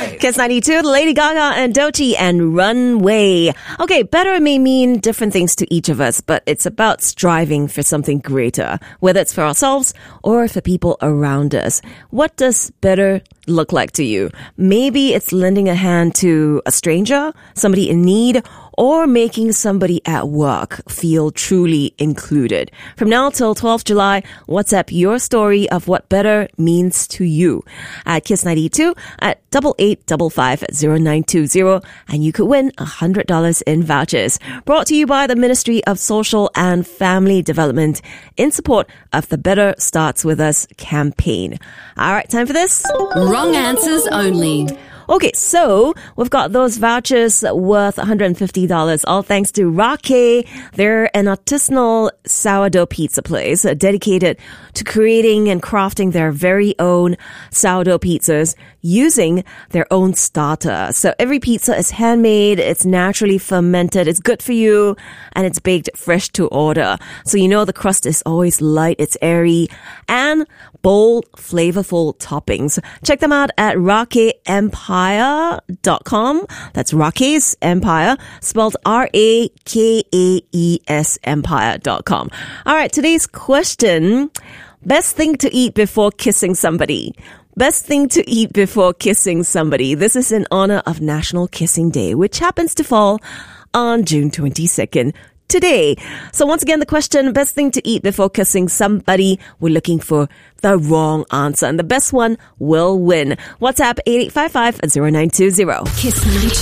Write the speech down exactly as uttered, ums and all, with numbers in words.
Kiss ninety-two, Lady Gaga and Doechii and Runway. Okay, better may mean different things to each of us, but it's about striving for something greater, whether it's for ourselves or for people around us. What does better look like to you? Maybe it's lending a hand to a stranger, somebody in need, or making somebody at work feel truly included. From now till twelfth of July, WhatsApp your story of what better means to you at Kiss ninety-two at eight eight five five zero nine two zero, and you could win one hundred dollars in vouchers. Brought to you by the Ministry of Social and Family Development in support of the Better Starts With Us campaign. All right, time for this. Wrong answers only. Okay, so we've got those vouchers worth one hundred fifty dollars, all thanks to Rake. They're an artisanal sourdough pizza place dedicated to creating and crafting their very own sourdough pizzas using their own starter. So every pizza is handmade, it's naturally fermented, it's good for you, and it's baked fresh to order. So you know the crust is always light, it's airy, and bold, flavorful toppings. Check them out at rake empire dot com. That's Rake's Empire, spelled R A K A E S empire dot com. All right, today's question, best thing to eat before kissing somebody. Best thing to eat before kissing somebody. This is in honor of National Kissing Day, which happens to fall on June twenty-second. Today. So once again, the question, best thing to eat before kissing somebody. We're looking for the wrong answer, and the best one will win. WhatsApp eight eight five five zero nine two zero. Kiss ninety-two.